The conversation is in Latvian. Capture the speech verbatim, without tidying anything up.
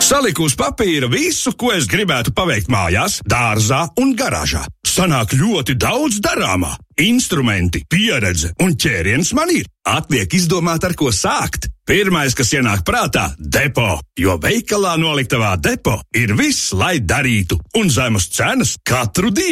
Saliku uz papīra visu, ko es gribētu paveikt mājās, dārzā un garāžā. Sanāk ļoti daudz darāmā. Instrumenti, pieredze un ķēriens man ir. Atliek izdomāt, ar ko sākt. Pirmais, kas ienāk prātā – depo, jo veikalā noliktavā depo ir viss, lai darītu, un zemes cenas katru dienu.